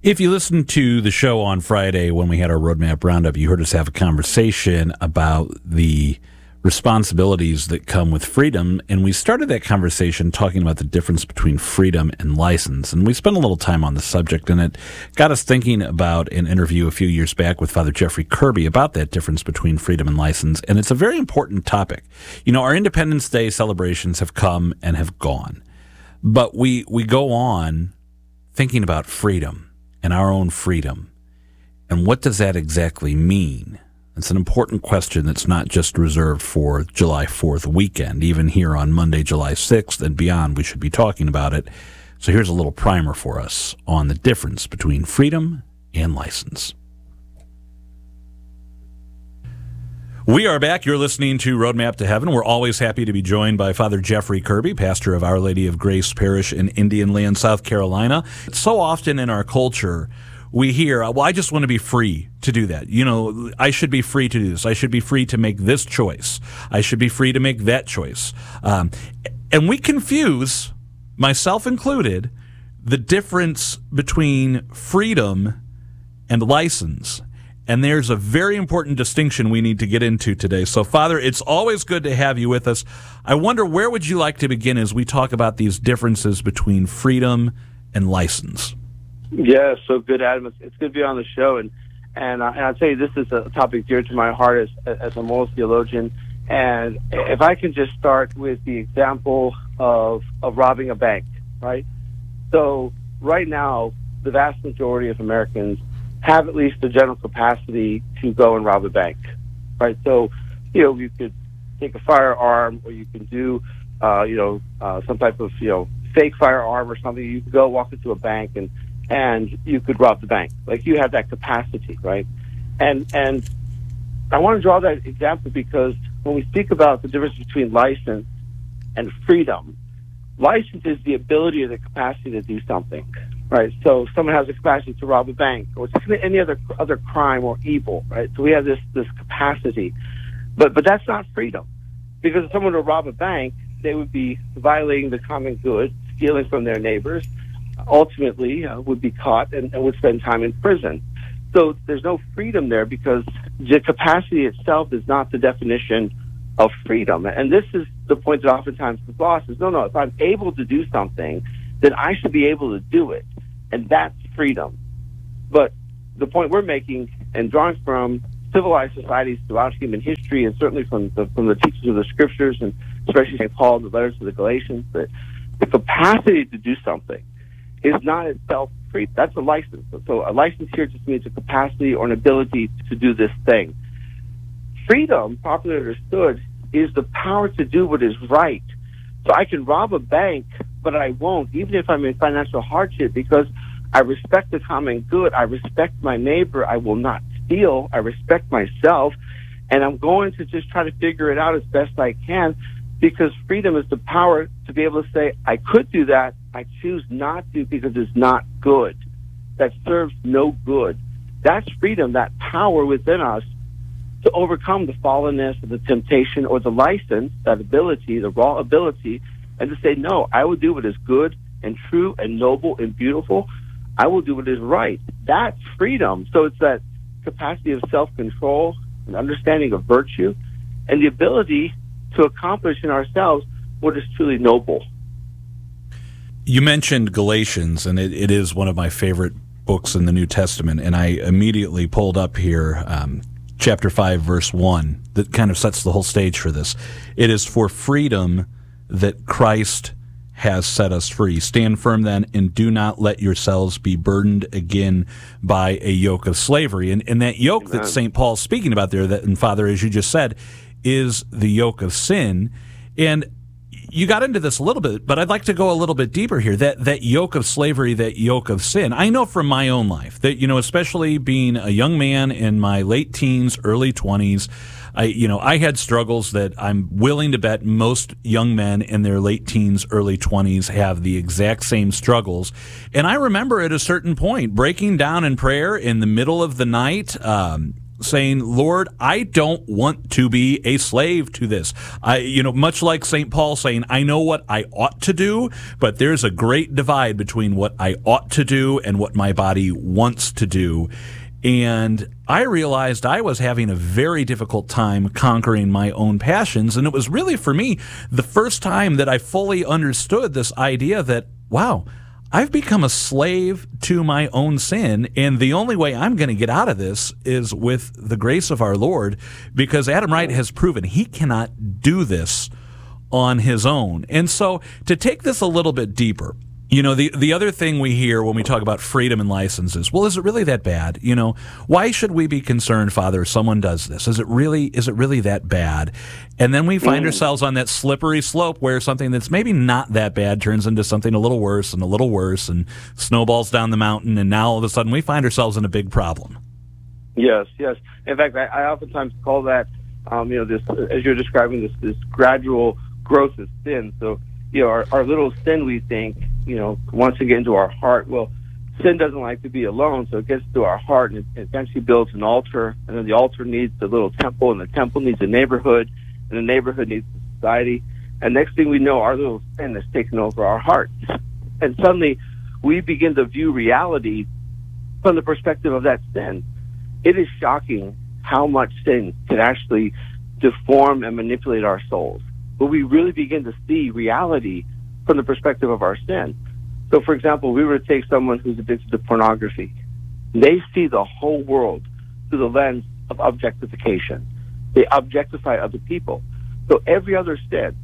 If you listened to the show on Friday when we had our Roadmap Roundup, you heard us have a conversation about the responsibilities that come with freedom, and we started that conversation talking about the difference between freedom and license. And we spent a little time on the subject, and it got us thinking about an interview a few years back with Father Jeffrey Kirby about that difference between freedom and license, and it's a very important topic. You know, our Independence Day celebrations have come and have gone, but we go on thinking about freedom and our own freedom. And what does that exactly mean? It's an important question that's not just reserved for July 4th weekend. Even here on Monday, July 6th and beyond, we should be talking about it. So here's a little primer for us on the difference between freedom and license. We are back. You're listening to Roadmap to Heaven. We're always happy to be joined by Father Jeffrey Kirby, pastor of Our Lady of Grace Parish in Indian Land, South Carolina. So often in our culture, we hear, well, I just want to be free to do that. You know, I should be free to do this. I should be free to make this choice. I should be free to make that choice. And we confuse, myself included, the difference between freedom and license. And there's a very important distinction we need to get into today. So, Father, it's always good to have you with us. I wonder, where would you like to begin as we talk about these differences between freedom and license? Yeah, so good, Adam. It's good to be on the show, and I'll tell you, this is a topic dear to my heart as a moral theologian. And if I can just start with the example of robbing a bank, right? So right now, the vast majority of Americans have at least the general capacity to go and rob a bank, right? So, you know, you could take a firearm, or you can do, some type of, fake firearm or something. You could go walk into a bank and you could rob the bank. Like, you have that capacity, right? And I want to draw that example because when we speak about the difference between license and freedom, license is the ability or the capacity to do something, right? So someone has the capacity to rob a bank or to commit any other crime or evil, right? So we have this capacity, but that's not freedom, because if someone were to rob a bank, they would be violating the common good, stealing from their neighbors, ultimately would be caught and would spend time in prison. So there's no freedom there, because the capacity itself is not the definition of freedom. And this is the point that oftentimes is lost is, no, if I'm able to do something, then I should be able to do it. And that's freedom. But the point we're making, and drawing from civilized societies throughout human history, and certainly from the teachings of the scriptures, and especially St. Paul in the letters to the Galatians, that the capacity to do something is not itself free. That's a license. So a license here just means a capacity or an ability to do this thing. Freedom, properly understood, is the power to do what is right. So I can rob a bank, but I won't, even if I'm in financial hardship, because I respect the common good. I respect my neighbor. I will not steal. I respect myself. And I'm going to just try to figure it out as best I can, because freedom is the power to be able to say, I could do that. I choose not to, because it's not good. That serves no good. That's freedom, that power within us to overcome the fallenness or the temptation or the license, that ability, the raw ability, and to say, no, I will do what is good and true and noble and beautiful. I will do what is right. That's freedom. So it's that capacity of self-control and understanding of virtue and the ability to accomplish in ourselves what is truly noble. You mentioned Galatians, and it is one of my favorite books in the New Testament, and I immediately pulled up here chapter 5, verse 1, that kind of sets the whole stage for this. It is for freedom that Christ has set us free. Stand firm then, and do not let yourselves be burdened again by a yoke of slavery. And that yoke that St. Paul's speaking about there, and Father, as you just said, is the yoke of sin. And you got into this a little bit, but I'd like to go a little bit deeper here. That yoke of slavery, that yoke of sin. I know from my own life that, especially being a young man in my late teens, early 20s, I had struggles that I'm willing to bet most young men in their late teens, early 20s have the exact same struggles. And I remember at a certain point breaking down in prayer in the middle of the night, saying, Lord, I don't want to be a slave to this. Much like St. Paul saying, I know what I ought to do, but there's a great divide between what I ought to do and what my body wants to do. And I realized I was having a very difficult time conquering my own passions. And it was really, for me, the first time that I fully understood this idea that, wow, I've become a slave to my own sin, and the only way I'm going to get out of this is with the grace of our Lord, because Adam Wright has proven he cannot do this on his own. And so to take this a little bit deeper, the other thing we hear when we talk about freedom and license is, well, is it really that bad? Why should we be concerned, Father, if someone does this? Is it really that bad? And then we find ourselves on that slippery slope where something that's maybe not that bad turns into something a little worse and snowballs down the mountain, and now all of a sudden we find ourselves in a big problem. Yes. In fact, I oftentimes call that, this, as you're describing this gradual growth of sin. So, our little sin, we think, wants to get into our heart. Well, sin doesn't like to be alone, so it gets to our heart, and it eventually builds an altar, and then the altar needs a little temple, and the temple needs a neighborhood, and the neighborhood needs a society. And next thing we know, our little sin has taken over our hearts. And suddenly, we begin to view reality from the perspective of that sin. It is shocking how much sin can actually deform and manipulate our souls. But we really begin to see reality from the perspective of our sin. So, for example, we were to take someone who's addicted to pornography. They see the whole world through the lens of objectification. They objectify other people. So every other sin,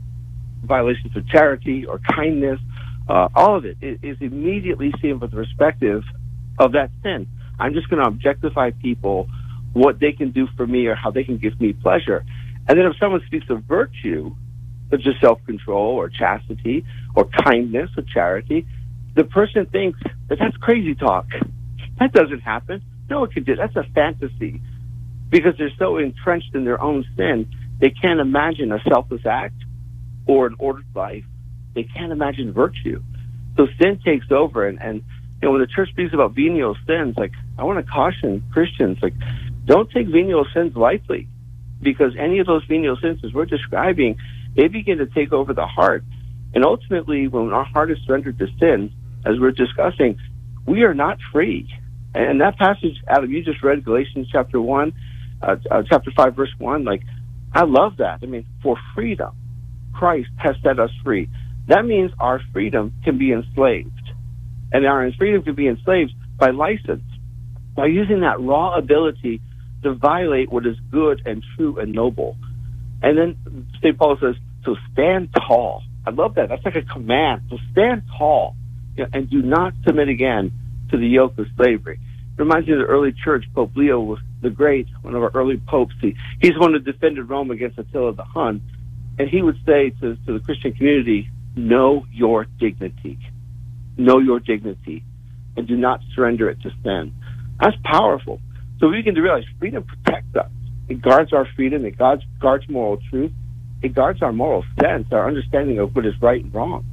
violations of charity or kindness, all of it is immediately seen from the perspective of that sin. I'm just going to objectify people, what they can do for me or how they can give me pleasure. And then if someone speaks of virtue, such as self-control or chastity or kindness or charity, the person thinks that that's crazy talk. That doesn't happen. No, it can do. That's a fantasy. Because they're so entrenched in their own sin, they can't imagine a selfless act or an ordered life. They can't imagine virtue. So sin takes over. And when the church speaks about venial sins, I want to caution Christians, don't take venial sins lightly. Because any of those venial sins, as we're describing, they begin to take over the heart. And ultimately, when our heart is surrendered to sin, as we're discussing, we are not free. And that passage, Adam, you just read Galatians chapter 1, chapter 5, verse 1. I love that. I mean, for freedom, Christ has set us free. That means our freedom can be enslaved. And our freedom can be enslaved by license, by using that raw ability to violate what is good and true and noble. And then St. Paul says, so stand tall. I love that. That's like a command. So stand tall and do not submit again to the yoke of slavery. It reminds me of the early church. Pope Leo the Great, one of our early popes. He's the one who defended Rome against Attila the Hun. And he would say to the Christian community, know your dignity. Know your dignity. And do not surrender it to sin. That's powerful. So we begin to realize freedom protects us. It guards our freedom. It guards moral truth. It guards our moral sense, our understanding of what is right and wrong.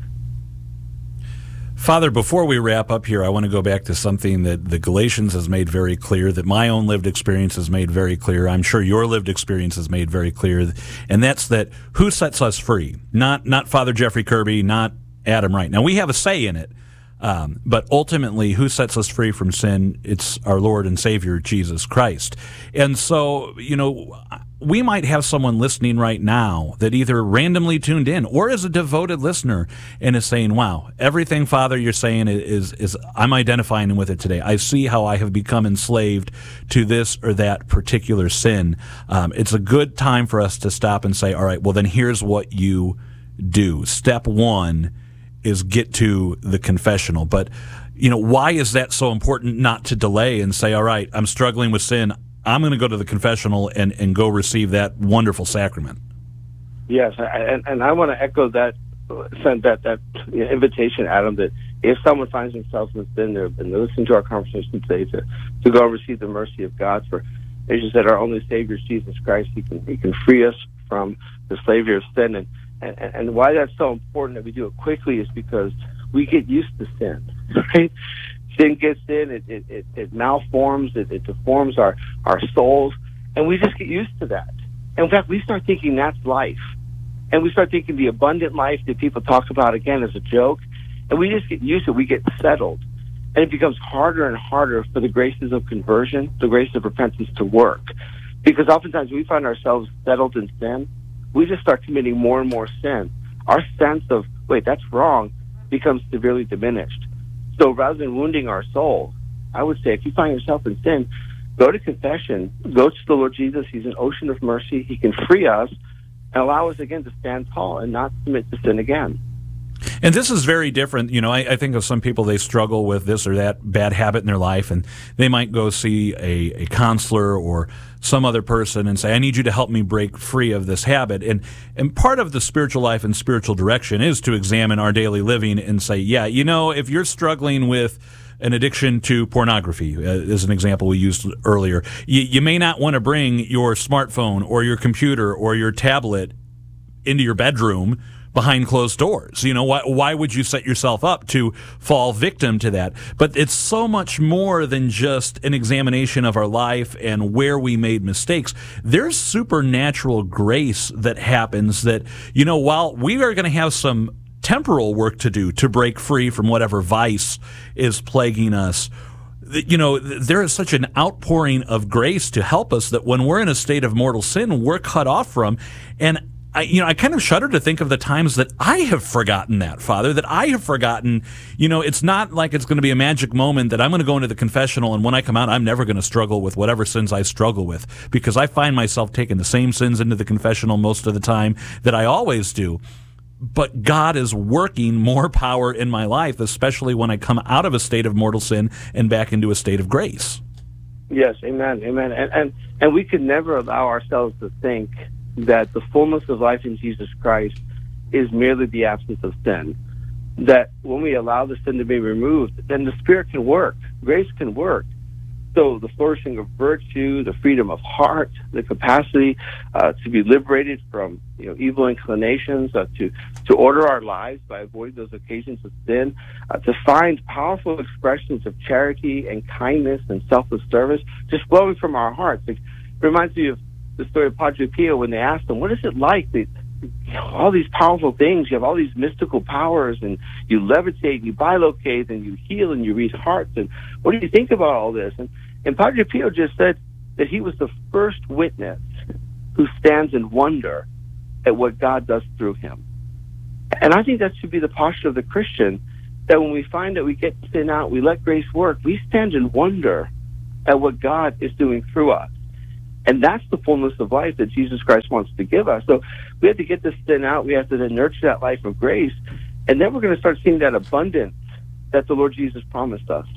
Father, before we wrap up here, I want to go back to something that the Galatians has made very clear, that my own lived experience has made very clear. I'm sure your lived experience has made very clear. And that's that who sets us free? Not Father Jeffrey Kirby, not Adam Wright. Now, we have a say in it. But ultimately, who sets us free from sin? It's our Lord and Savior, Jesus Christ. And so, we might have someone listening right now that either randomly tuned in or is a devoted listener and is saying, wow, everything, Father, you're saying is I'm identifying with it today. I see how I have become enslaved to this or that particular sin. It's a good time for us to stop and say, all right, well, then here's what you do. Step one is get to the confessional. But, why is that so important not to delay and say, all right, I'm struggling with sin. I'm going to go to the confessional and go receive that wonderful sacrament. Yes, and I want to echo that, send that invitation, Adam, that if someone finds themselves in sin, and listen to our conversation today, to go and receive the mercy of God. For, as you said, our only Savior is Jesus Christ. He can free us from the slavery of sin. And why that's so important that we do it quickly is because we get used to sin, right? sin gets in, it malforms, it deforms our souls, and we just get used to that. And in fact, we start thinking that's life. And we start thinking the abundant life that people talk about, again, as a joke. And we just get used to it. We get settled. And it becomes harder and harder for the graces of conversion, the grace of repentance to work. Because oftentimes we find ourselves settled in sin. We just start committing more and more sin. Our sense of, wait, that's wrong, becomes severely diminished. So rather than wounding our soul, I would say if you find yourself in sin, go to confession, go to the Lord Jesus. He's an ocean of mercy. He can free us and allow us again to stand tall and not commit to sin again. And this is very different. You know, I think of some people, they struggle with this or that bad habit in their life, and they might go see a counselor or some other person and say, I need you to help me break free of this habit. And part of the spiritual life and spiritual direction is to examine our daily living and say, yeah, you know, if you're struggling with an addiction to pornography, as an example we used earlier, you may not want to bring your smartphone or your computer or your tablet into your bedroom behind closed doors. You know, why would you set yourself up to fall victim to that? But it's so much more than just an examination of our life and where we made mistakes. There's supernatural grace that happens that, you know, while we are going to have some temporal work to do to break free from whatever vice is plaguing us, you know, there is such an outpouring of grace to help us that when we're in a state of mortal sin, we're cut off from. And I kind of shudder to think of the times that I have forgotten that, Father, that I have forgotten. You know, it's not like it's going to be a magic moment that I'm going to go into the confessional and when I come out, I'm never going to struggle with whatever sins I struggle with, because I find myself taking the same sins into the confessional most of the time that I always do. But God is working more power in my life, especially when I come out of a state of mortal sin and back into a state of grace. Yes, amen, amen. And we could never allow ourselves to think that the fullness of life in Jesus Christ is merely the absence of sin. That when we allow the sin to be removed, then the Spirit can work, grace can work. So the flourishing of virtue, the freedom of heart, the capacity to be liberated from evil inclinations, to order our lives by avoiding those occasions of sin, to find powerful expressions of charity and kindness and selfless service just flowing from our hearts. It reminds me of the story of Padre Pio when they asked him, what is it like that all these powerful things, you have all these mystical powers, and you levitate, and you bilocate, and you heal, and you read hearts, and what do you think about all this? And Padre Pio just said that he was the first witness who stands in wonder at what God does through him. And I think that should be the posture of the Christian, that when we find that we get sin out, we let grace work, we stand in wonder at what God is doing through us. And that's the fullness of life that Jesus Christ wants to give us. So we have to get this sin out. We have to then nurture that life of grace. And then we're going to start seeing that abundance that the Lord Jesus promised us.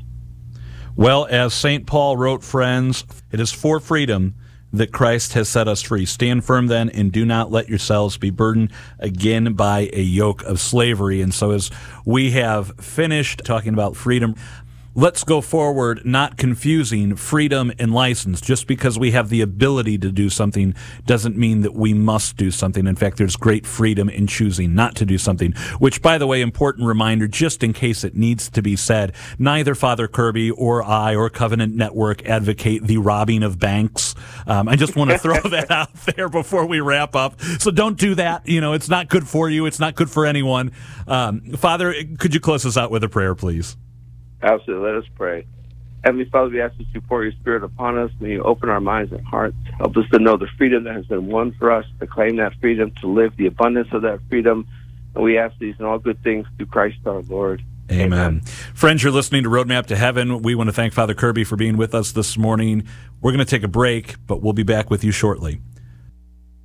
Well, as St. Paul wrote, friends, it is for freedom that Christ has set us free. Stand firm then, and do not let yourselves be burdened again by a yoke of slavery. And so as we have finished talking about freedom, let's go forward, not confusing freedom and license. Just because we have the ability to do something doesn't mean that we must do something. In fact, there's great freedom in choosing not to do something, which, by the way, important reminder, just in case it needs to be said, neither Father Kirby or I or Covenant Network advocate the robbing of banks. I just want to throw that out there before we wrap up. So don't do that. You know, it's not good for you. It's not good for anyone. Father, could you close us out with a prayer, please? Absolutely. Let us pray. Heavenly Father, we ask that you pour your Spirit upon us. May you open our minds and hearts. Help us to know the freedom that has been won for us, to claim that freedom, to live the abundance of that freedom. And we ask these and all good things through Christ our Lord. Amen. Friends, you're listening to Roadmap to Heaven. We want to thank Father Kirby for being with us this morning. We're going to take a break, but we'll be back with you shortly.